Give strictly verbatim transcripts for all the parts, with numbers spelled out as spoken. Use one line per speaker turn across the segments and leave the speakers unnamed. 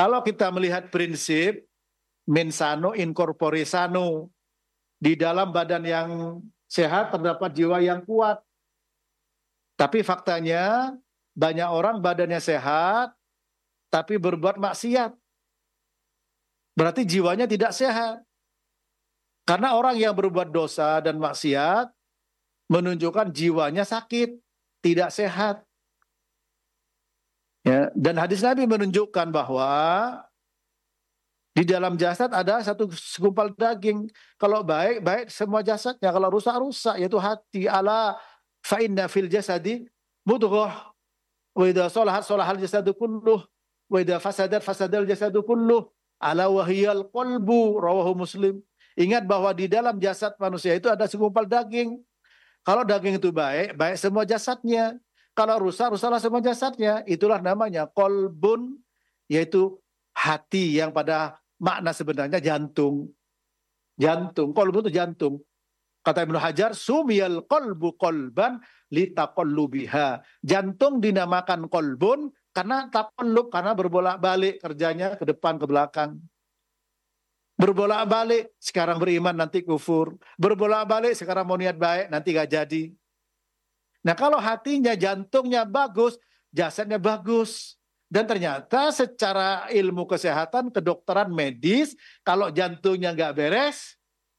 Kalau kita melihat prinsip mensano in corpore sano, di dalam badan yang sehat terdapat jiwa yang kuat. Tapi faktanya banyak orang badannya sehat tapi berbuat maksiat. Berarti jiwanya tidak sehat. Karena orang yang berbuat dosa dan maksiat menunjukkan jiwanya sakit, tidak sehat. Ya, dan hadis Nabi menunjukkan bahwa di dalam jasad ada satu segumpal daging. Kalau baik, baik semua jasadnya. Kalau rusak, rusak. Yaitu hati. Ala fa inna fil jasadi mudghah. Wa idha salahat salahal jasadu kulluh. Wa idha fasadat fasadal jasadu kulluh. Ala wahiyal qalbu. Rawahu Muslim. Ingat bahwa di dalam jasad manusia itu ada segumpal daging. Kalau daging itu baik, baik semua jasadnya. Kalau rusak, rusaklah semua jasadnya. Itulah namanya qalbun, yaitu hati yang pada makna sebenarnya jantung. Jantung, qalbun itu jantung. Kata Ibnu Hajar, sumiyal qalbu qalban litaqallubiha. Jantung dinamakan qalbun karena taqallub, karena berbolak-balik kerjanya ke depan ke belakang. Berbolak-balik, sekarang beriman nanti kufur. Berbolak-balik, sekarang mau niat baik nanti gak jadi. Nah kalau hatinya, jantungnya bagus, jasadnya bagus. Dan ternyata secara ilmu kesehatan, kedokteran medis, kalau jantungnya nggak beres,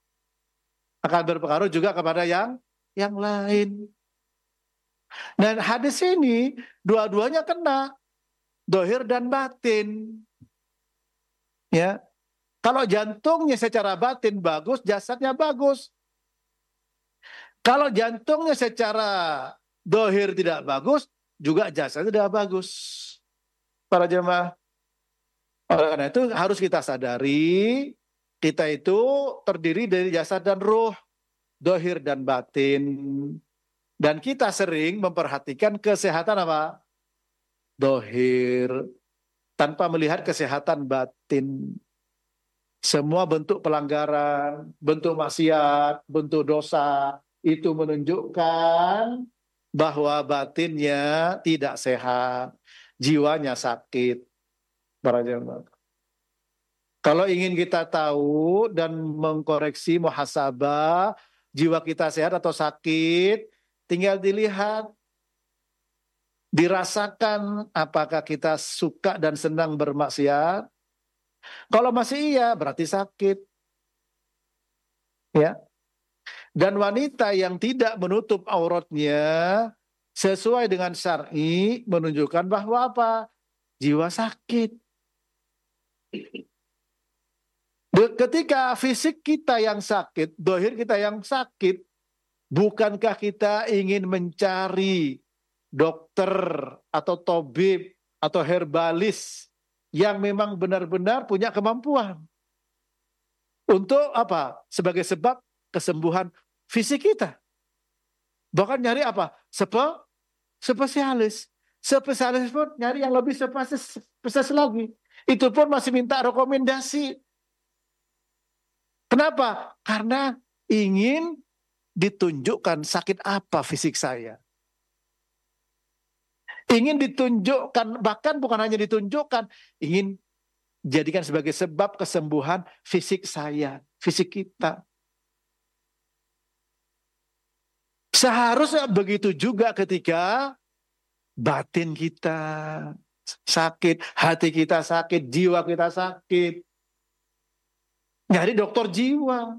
akan berpengaruh juga kepada yang yang lain. Dan hadis ini, dua-duanya kena. Dohir dan batin. Ya, kalau jantungnya secara batin bagus, jasadnya bagus. Kalau jantungnya secara dohir tidak bagus, juga jasadnya tidak bagus. Para jemaah. Oleh karena itu harus kita sadari, kita itu terdiri dari jasad dan ruh, dohir dan batin. Dan kita sering memperhatikan kesehatan apa? Dohir. Tanpa melihat kesehatan batin. Semua bentuk pelanggaran, bentuk maksiat, bentuk dosa, itu menunjukkan bahwa batinnya tidak sehat, jiwanya sakit. Para jemaah. Kalau ingin kita tahu dan mengkoreksi muhasabah, jiwa kita sehat atau sakit, tinggal dilihat, dirasakan apakah kita suka dan senang bermaksiat. Kalau masih iya, berarti sakit. Ya. Dan wanita yang tidak menutup auratnya sesuai dengan syar'i menunjukkan bahwa apa? Jiwa sakit. Ketika fisik kita yang sakit, dohir kita yang sakit, bukankah kita ingin mencari dokter atau tabib atau herbalis yang memang benar-benar punya kemampuan untuk apa? Sebagai sebab kesembuhan fisik kita. Bahkan nyari apa? Sepe, spesialis. Spesialis pun nyari yang lebih spesialis, spesialis lagi. Itu pun masih minta rekomendasi. Kenapa? Karena ingin ditunjukkan sakit apa fisik saya. Ingin ditunjukkan, bahkan bukan hanya ditunjukkan, ingin jadikan sebagai sebab kesembuhan fisik saya, fisik kita. Seharusnya begitu juga ketika batin kita sakit, hati kita sakit, jiwa kita sakit. Nyari dokter jiwa.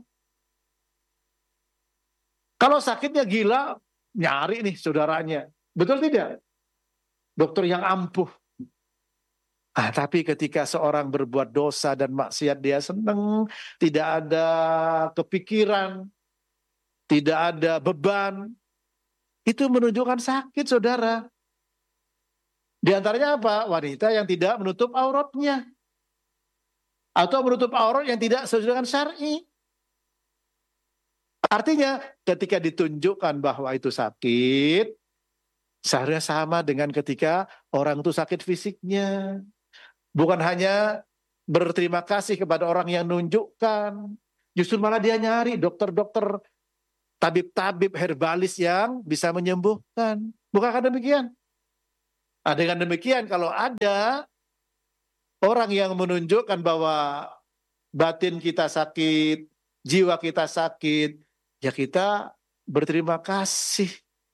Kalau sakitnya gila, nyari nih saudaranya. Betul tidak? Dokter yang ampuh. Ah, tapi ketika seorang berbuat dosa dan maksiat, dia senang, tidak ada kepikiran, tidak ada beban, itu menunjukkan sakit, saudara. Di antaranya apa? Wanita yang tidak menutup auratnya. Atau menutup aurat yang tidak sesuai dengan syar'i. Artinya ketika ditunjukkan bahwa itu sakit, seharusnya sama dengan ketika orang itu sakit fisiknya. Bukan hanya berterima kasih kepada orang yang nunjukkan, justru malah dia nyari dokter-dokter, tabib-tabib herbalis yang bisa menyembuhkan. Bukankah demikian? Nah, dengan demikian kalau ada orang yang menunjukkan bahwa batin kita sakit, jiwa kita sakit, ya kita berterima kasih.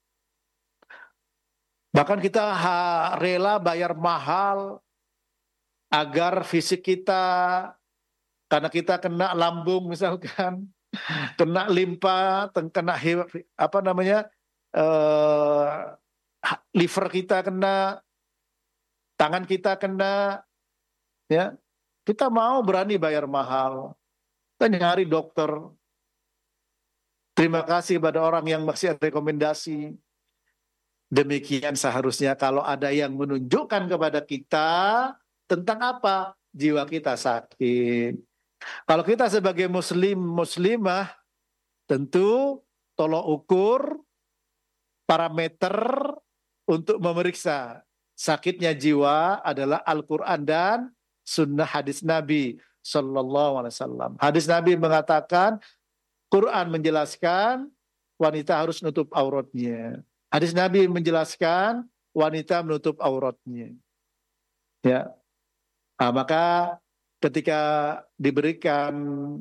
Bahkan kita rela bayar mahal agar fisik kita, karena kita kena lambung misalkan, kena limpa, kena apa namanya, eh, liver kita kena, tangan kita kena, ya kita mau berani bayar mahal. Kita nyari dokter. Terima kasih pada orang yang masih rekomendasi. Demikian seharusnya kalau ada yang menunjukkan kepada kita tentang apa? Jiwa kita sakit. Kalau kita sebagai muslim, muslimah, tentu tolok ukur parameter untuk memeriksa sakitnya jiwa adalah Al-Quran dan sunnah hadis Nabi Sallallahu Alaihi Wasallam. Hadis Nabi mengatakan, Quran menjelaskan wanita harus nutup auratnya. Hadis Nabi menjelaskan wanita menutup auratnya. Ya, nah, maka ketika diberikan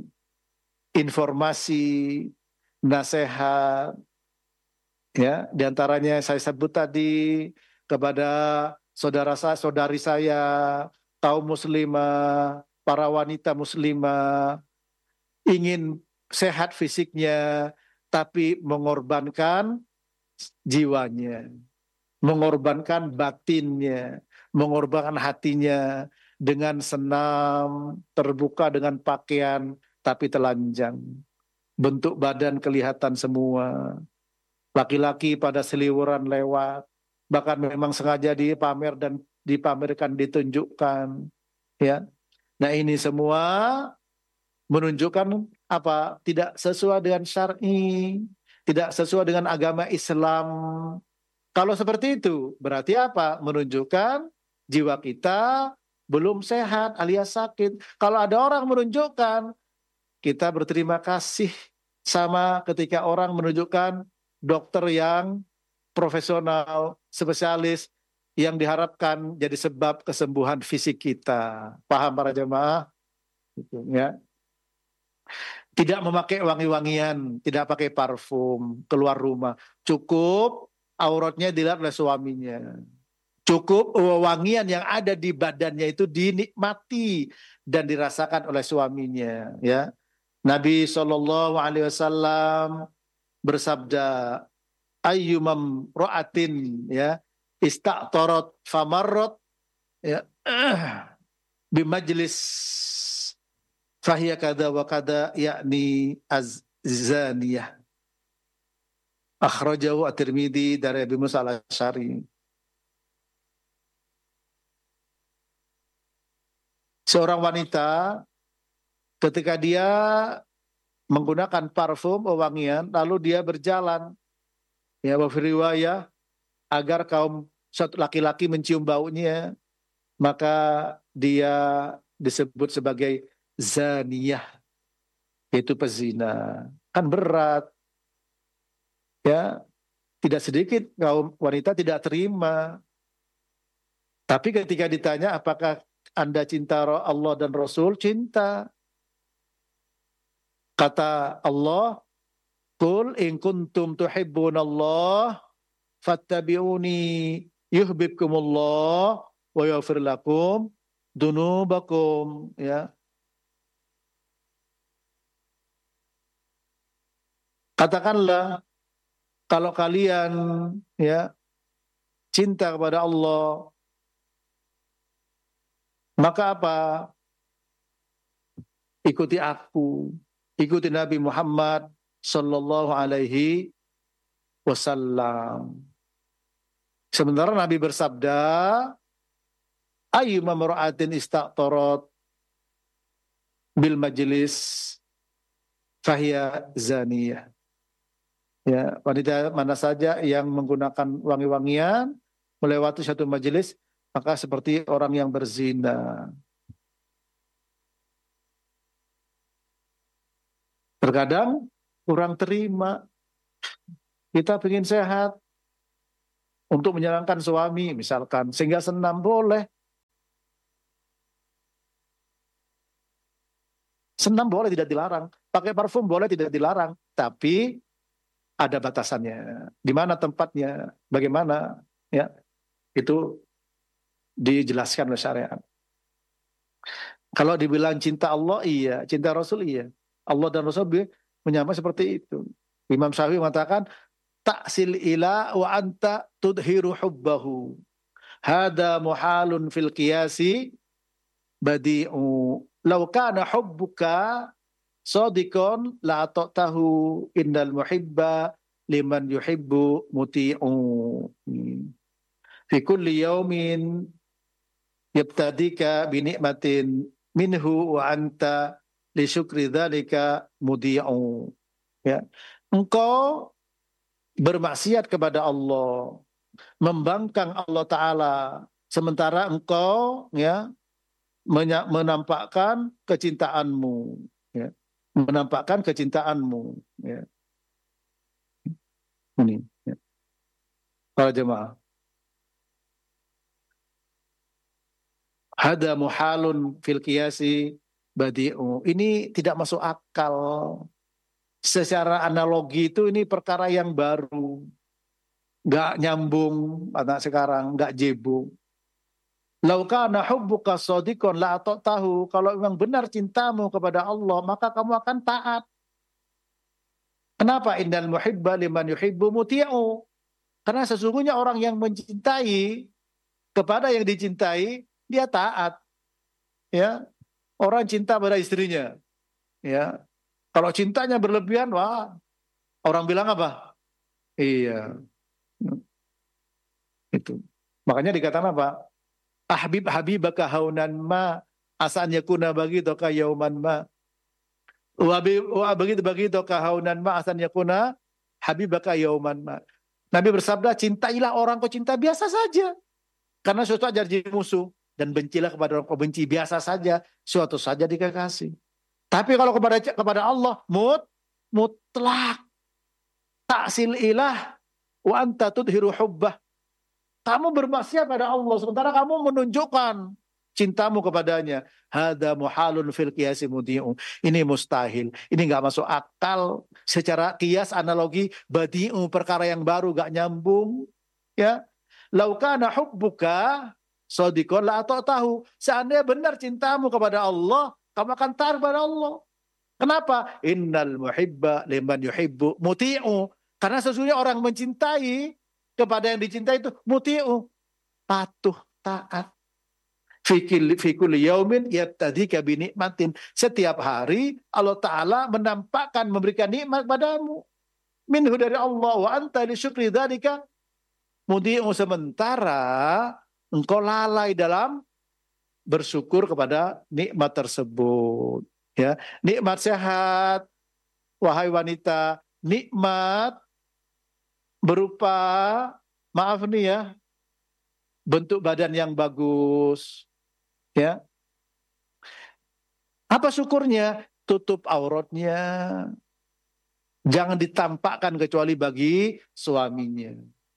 informasi, nasihat, ya, diantaranya saya sebut tadi kepada saudara saya, saudari saya, kaum muslimah, para wanita muslimah, ingin sehat fisiknya, tapi mengorbankan jiwanya, mengorbankan batinnya, mengorbankan hatinya dengan senam, terbuka dengan pakaian, tapi telanjang. Bentuk badan kelihatan semua. Laki-laki pada seliwuran lewat, bahkan memang sengaja dipamer dan dipamerkan, ditunjukkan. Ya, nah ini semua menunjukkan apa? Tidak sesuai dengan syar'i, tidak sesuai dengan agama Islam. Kalau seperti itu, berarti apa? Menunjukkan jiwa kita belum sehat alias sakit. Kalau ada orang menunjukkan, kita berterima kasih, sama ketika orang menunjukkan dokter yang profesional, spesialis, yang diharapkan jadi sebab kesembuhan fisik kita. Paham para jemaah? Gitu, ya. Tidak memakai wangi-wangian, tidak pakai parfum, keluar rumah. Cukup auratnya dilihat oleh suaminya. Cukup wangian yang ada di badannya itu dinikmati dan dirasakan oleh suaminya. Ya, Nabi Shallallahu Alaihi Wasallam bersabda, ayyumam ro'atin, ya, ista'torot famarrot, ya, bimajlis fahiya kada wa kada, yakni az-zaniyah. Akhrajahu at-Tirmidzi dari Abi Musa al-Asy'ari. Seorang wanita ketika dia menggunakan parfum wangian, lalu dia berjalan, ya, riwayah, agar kaum suatu laki-laki mencium baunya, maka dia disebut sebagai zaniyah, yaitu pezina. Kan berat, ya, tidak sedikit kaum wanita tidak terima. Tapi ketika ditanya apakah Anda cinta Allah dan Rasul, cinta. Kata Allah, qul in kuntum tuhibbunallah fattabi'uni yuhibbukumullah wa yaghfir lakum dunubakum, ya. Katakanlah, kalau kalian, ya, cinta kepada Allah, maka apa? Ikuti aku, ikuti Nabi Muhammad Sallallahu Alaihi Wasallam. Sementara Nabi bersabda, ayyuma mar'atin istaqtarat bil majlis fahiya zaniyah. Ya, wanita mana saja yang menggunakan wangi-wangian melewati satu majelis, maka seperti orang yang berzina. Terkadang kurang terima. Kita ingin sehat untuk menyenangkan suami misalkan, sehingga senam boleh. Senam boleh, tidak dilarang. Pakai parfum boleh, tidak dilarang. Tapi ada batasannya. Di mana tempatnya, bagaimana, ya itu dijelaskan oleh syariat. Kalau dibilang cinta Allah, iya. Cinta Rasul, iya. Allah dan Rasul menyamai seperti itu. Imam Syafi'i mengatakan, ta'sil ila wa anta tudhiru hubbahu. Hada muhalun fil qiyasi badi'u. Lau kana hubbuka sadiqon la ta'tahu innal muhibba liman yuhibbu muti'u. Fi kulli yaumin yabtadika binikmatin minhu wa anta li syukri dzalika mudi'u. Ya. Engkau bermaksiat kepada Allah, membangkang Allah Ta'ala, sementara engkau ya menampakkan kecintaanmu, ya, menampakkan kecintaanmu, ya. Ini, ya. Para jemaah, hada muhalun fil qiyasi badi'u. Ini tidak masuk akal. Secara analogi itu ini perkara yang baru, nggak nyambung anak sekarang, nggak jebung. Lau kana hubbuka shadiqan la tahu, kalau memang benar cintamu kepada Allah maka kamu akan taat. Kenapa? Innal muhibba liman yuhibbu muti'u. Karena sesungguhnya orang yang mencintai kepada yang dicintai dia taat. Ya, orang cinta pada istrinya, ya. Kalau cintanya berlebihan, wah, orang bilang apa? Iya. Itu. Makanya dikatakan apa? Ahbib habibaka haunan ma asan yakuna bagi toka yauman ma. Wa begitu bagi toka haunan ma asan yakuna habibaka yauman ma. Nabi bersabda, cintailah orang kau cinta biasa saja. Karena suatu ajar jadi musuh. Dan bencilah kepada orang kau benci biasa saja. Suatu saja dikasih. Tapi kalau kepada kepada Allah mut mutlak, ta'sil ilah wa anta tudhiru hubbah. Kamu bermaksiat pada Allah sementara kamu menunjukkan cintamu kepadanya. Hada muhalun fil qiyasi mudi'u. Ini mustahil. Ini enggak masuk akal secara qiyas analogi badi'u, perkara yang baru enggak nyambung, ya. Lau kana hubbuka shadiqan la tahu. Seandainya benar cintamu kepada Allah, kamu akan taat kepada Allah. Kenapa? Innal muhibba liman yuhibbu muti'u. Karena sesungguhnya orang mencintai kepada yang dicintai itu muti'u, patuh, taat. Fikil fikul yaumin yabtadika binikmatin. Setiap hari Allah Ta'ala menampakkan, memberikan nikmat padamu. Minhu dari Allah, wa anta li syukri dzalika muti'u. Sementara engkau lalai dalam bersyukur kepada nikmat tersebut, ya. Nikmat sehat, wahai wanita, nikmat berupa, maaf nih ya, bentuk badan yang bagus, ya. Apa syukurnya? Tutup auratnya, jangan ditampakkan kecuali bagi suaminya.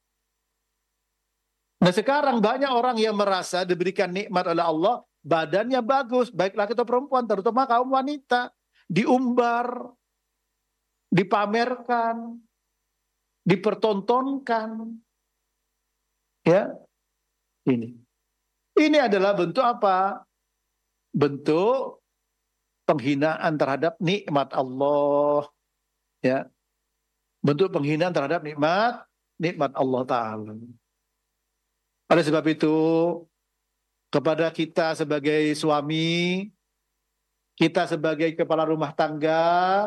Nah sekarang banyak orang yang merasa diberikan nikmat oleh Allah, badannya bagus, baik laki atau perempuan, terutama kaum wanita, diumbar, dipamerkan, dipertontonkan, ya. Ini, ini adalah bentuk apa? Bentuk penghinaan terhadap nikmat Allah, ya. Bentuk penghinaan terhadap nikmat, nikmat Allah Ta'ala. Oleh sebab itu, kepada kita sebagai suami, kita sebagai kepala rumah tangga,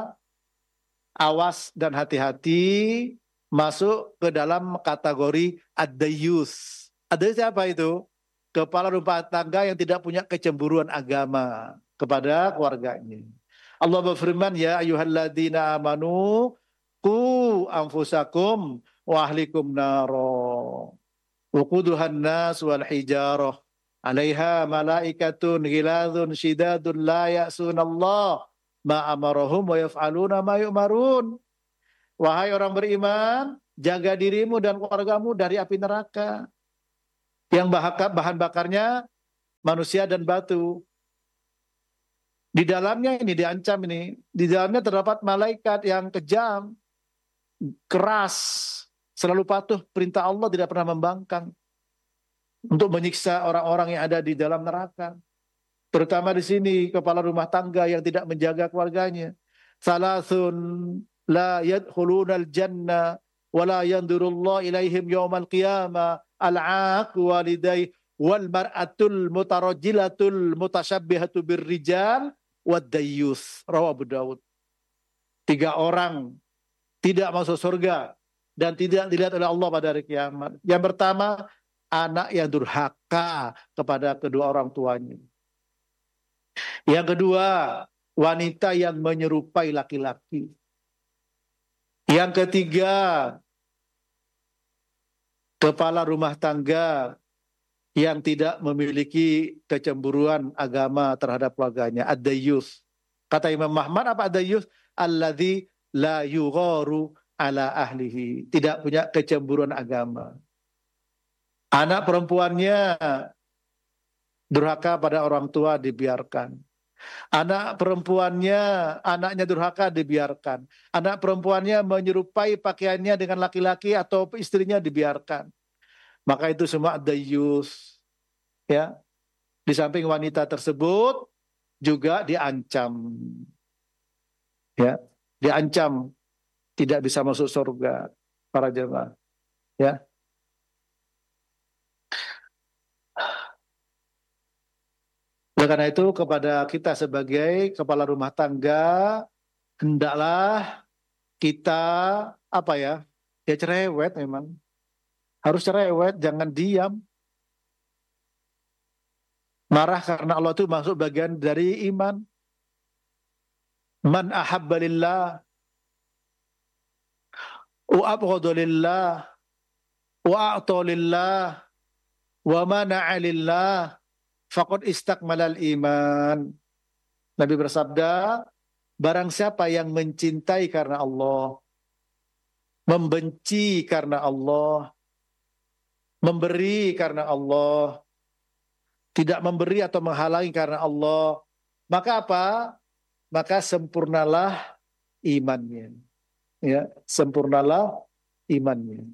awas dan hati-hati masuk ke dalam kategori ad-dayyus. Ad-dayyus apa itu? Kepala rumah tangga yang tidak punya kecemburuan agama kepada keluarganya. Allah berfirman, ya ayyuhalladzina amanu qu anfusakum wa ahlikum naro. Wuquduhan nas wal hijarah 'alaiha malaikatun ghiladun shidadun la ya'sunallah ma amarahum wa yaf'aluna ma yu'marun. Wahai orang beriman, jaga dirimu dan keluargamu dari api neraka yang bahan bakarnya manusia dan batu. Di dalamnya ini diancam ini, di dalamnya terdapat malaikat yang kejam, keras, selalu patuh perintah Allah, tidak pernah membangkang untuk menyiksa orang-orang yang ada di dalam neraka. Terutama di sini kepala rumah tangga yang tidak menjaga keluarganya. Salasun la yadkhulunal jannah wa la yanzurullah ilaihim yaumal qiyamah al-aaq walidai wal mar'atul mutarajjilatul mutasabbihatu birrijal wad dayyus. Rawahu Abu Dawud. Tiga orang tidak masuk surga dan tidak dilihat oleh Allah pada hari kiamat. Yang pertama, anak yang durhaka kepada kedua orang tuanya. Yang kedua, wanita yang menyerupai laki-laki. Yang ketiga, kepala rumah tangga yang tidak memiliki kecemburuan agama terhadap keluarganya. Ad-dayyus. Kata Imam Ahmad, apa ad-dayyus? Alladzi la yugharu ala ahlihi. Tidak punya kecemburuan agama. Anak perempuannya durhaka pada orang tua, dibiarkan. Anak perempuannya, anaknya durhaka, dibiarkan. Anak perempuannya menyerupai pakaiannya dengan laki-laki atau istrinya, dibiarkan. Maka itu semua dayyus. Ya. Di samping wanita tersebut juga diancam. Ya, diancam tidak bisa masuk surga para jemaah. Ya. Oleh karena itu kepada kita sebagai kepala rumah tangga, hendaklah kita apa ya? Ya cerewet memang. Harus cerewet, jangan diam. Marah karena Allah itu masuk bagian dari iman. Man ahabba lillah wa abghada lillah wa a'ta lillah wa mana'a lillah faqad istakmalal iman. Nabi bersabda, barang siapa yang mencintai karena Allah, membenci karena Allah, memberi karena Allah, tidak memberi atau menghalangi karena Allah, maka apa? Maka sempurnalah imannya. Ya, sempurnalah imannya.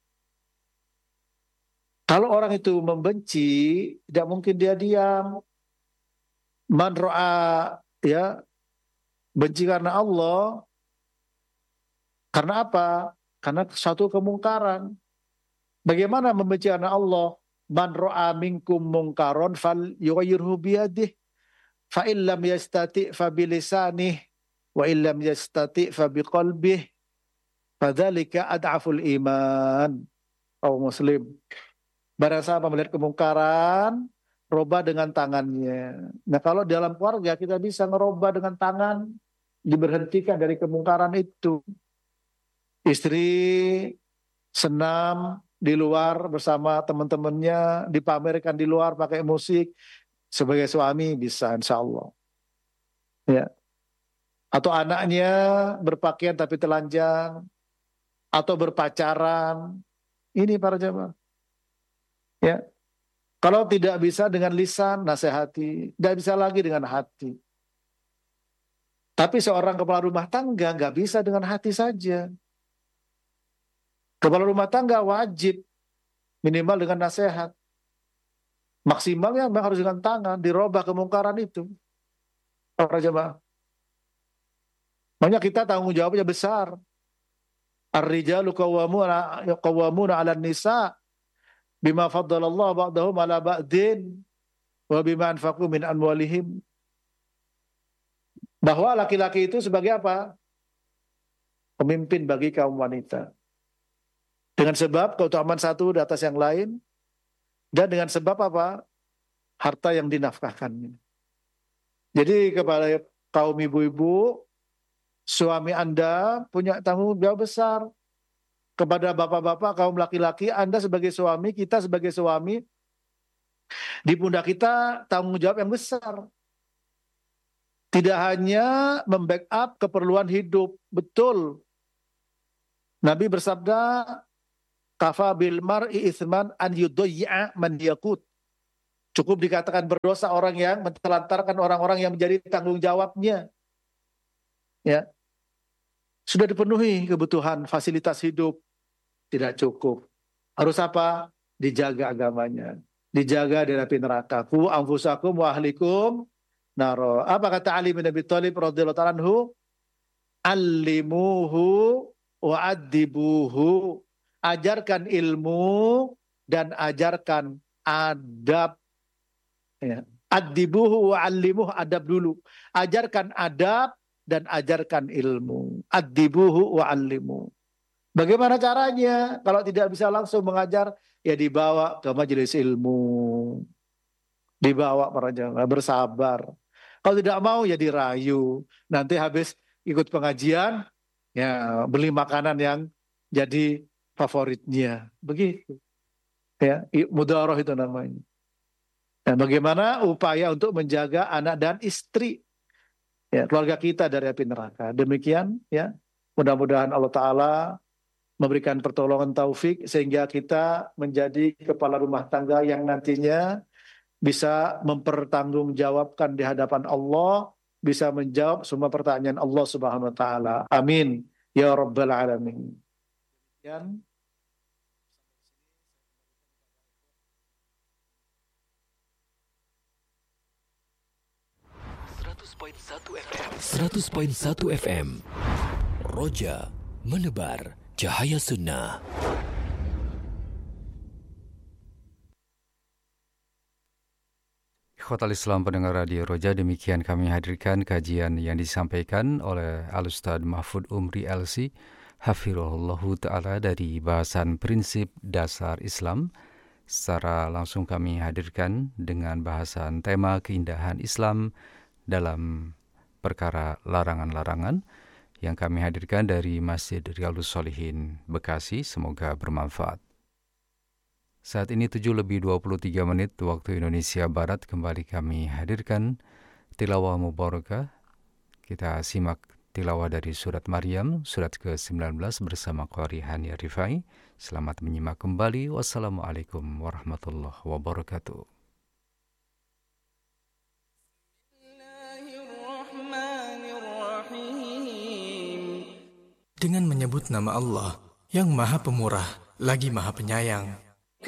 Kalau orang itu membenci, tidak mungkin dia diam. Man ra'a, ya, benci karena Allah. Karena apa? Karena suatu kemungkaran. Bagaimana membenci karena Allah? Man ra'a minkum mungkaron fal yughayyirhu biyadih. Fa illam yastati' fa bilisanih wa illam yastati' fa biqalbih. Fadzalika ad'aful iman. Oh Muslim. Barang siapa melihat kemungkaran, roba dengan tangannya. Nah kalau dalam keluarga kita bisa ngeroba dengan tangan, diberhentikan dari kemungkaran itu. Istri senam di luar bersama teman-temannya, dipamerkan di luar pakai musik. Sebagai suami bisa insya Allah. Ya. Atau anaknya berpakaian tapi telanjang, atau berpacaran. Ini para jemaah. Ya. Kalau tidak bisa dengan lisan, nasihati. Tidak bisa lagi dengan hati. Tapi seorang kepala rumah tangga nggak bisa dengan hati saja. Kepala rumah tangga wajib minimal dengan nasihat. Maksimalnya memang harus dengan tangan, dirubah kemungkaran itu. Para jemaah. Makanya kita tanggung jawabnya besar. Ar-rijalu qawwamuna qawwamuna 'alan nisa bima faddalallahu ba'dahum 'ala ba'din wa bima anfaqu min amwalihim. Bahwa laki-laki itu sebagai apa? Pemimpin bagi kaum wanita. Dengan sebab keutamaan satu di atas yang lain, dan dengan sebab apa? Harta yang dinafkahkannya. Jadi kepada kaum ibu-ibu, suami Anda punya tanggung jawab besar. Kepada bapak-bapak, kaum laki-laki, Anda sebagai suami, kita sebagai suami, di pundak kita tanggung jawab yang besar. Tidak hanya membackup keperluan hidup, betul. Nabi bersabda, kafa bil mar'i itsman an yudayya man yaqut. Cukup dikatakan berdosa orang yang mentelantarkan orang-orang yang menjadi tanggung jawabnya. Ya. Sudah dipenuhi kebutuhan fasilitas hidup, tidak cukup. Harus apa? Dijaga agamanya. Dijaga dari api neraka. Ku anfusakum wa ahlikum naro. Apa kata Ali bin Abi Thalib radhiyallahu ta'ala anhu? Allimuhu wa addibuhu. Ajarkan ilmu dan ajarkan adab. Ya. Addibuhu wa allimuhu, adab dulu. Ajarkan adab dan ajarkan ilmu. Addibuhu wa allimuhu. Bagaimana caranya? Kalau tidak bisa langsung mengajar, ya dibawa ke majelis ilmu. Dibawa para jamaah, bersabar. Kalau tidak mau ya dirayu. Nanti habis ikut pengajian, ya beli makanan yang jadi favoritnya. Begitu. Ya, mudaroh itu namanya. Dan bagaimana upaya untuk menjaga anak dan istri, ya, keluarga kita dari api neraka. Demikian, ya. Mudah-mudahan Allah Ta'ala memberikan pertolongan taufik sehingga kita menjadi kepala rumah tangga yang nantinya bisa mempertanggungjawabkan di hadapan Allah, bisa menjawab semua pertanyaan Allah Subhanahu wa taala. Amin ya rabbal alamin. Dan
seratus koma satu F M Roja menebar cahaya sunnah.
Ikhwatal Islam pendengar Radio Roja, demikian kami hadirkan kajian yang disampaikan oleh Al-Ustadz Mahfud Umri L C Hafirullahu Ta'ala dari bahasan prinsip dasar Islam. Secara langsung kami hadirkan dengan bahasan tema keindahan Islam dalam perkara larangan-larangan yang kami hadirkan dari Masjid Riyadhus Shalihin Bekasi. Semoga bermanfaat. Saat ini tujuh lebih dua puluh tiga menit waktu Indonesia Barat, kembali kami hadirkan tilawah mubarakah. Kita simak tilawah dari surat Maryam, surat ke sembilan belas bersama Qari Hania Rifai. Selamat menyimak kembali. Wassalamualaikum warahmatullahi wabarakatuh.
Dengan menyebut nama Allah yang Maha Pemurah lagi Maha Penyayang.